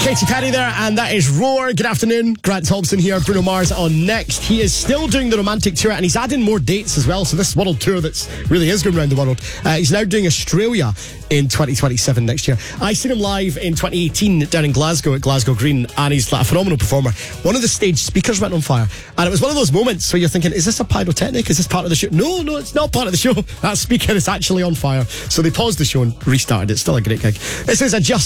Katy Perry there, and that is Roar. Good afternoon, Grant Thompson here. Bruno Mars on next. He is still doing the romantic tour, and he's adding more dates as well. So this world tour that's really is going around the world. He's now doing Australia in 2027 next year. I seen him live in 2018 down in Glasgow at Glasgow Green, and he's like a phenomenal performer. One of the stage speakers went on fire, and it was one of those moments where you're thinking, is this a pyrotechnic? Is this part of the show? No, it's not part of the show. That speaker is actually on fire. So they paused the show and restarted. It's still a great gig. This is a Just